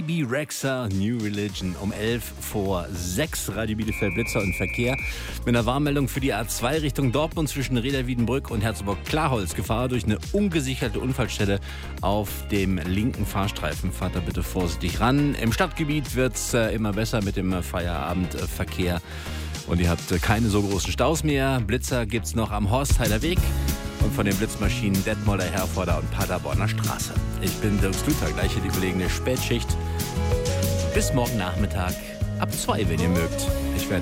Bebe Rexha, New Religion, um 5:11. Radio Bielefeld, Blitzer und Verkehr. Mit einer Warnmeldung für die A2 Richtung Dortmund zwischen Reda-Wiedenbrück und Herzogburg-Klarholz. Gefahr durch eine ungesicherte Unfallstelle auf dem linken Fahrstreifen. Fahrt da bitte vorsichtig ran. Im Stadtgebiet wird es immer besser mit dem Feierabendverkehr. Und ihr habt keine so großen Staus mehr. Blitzer gibt's noch am Horstheiler Weg und von den Blitzmaschinen Detmolder, Herforder und Paderborner Straße. Ich bin Dirk Sluter, gleich hier die Kollegen der Spätschicht. Bis morgen Nachmittag ab 2, wenn ihr mögt.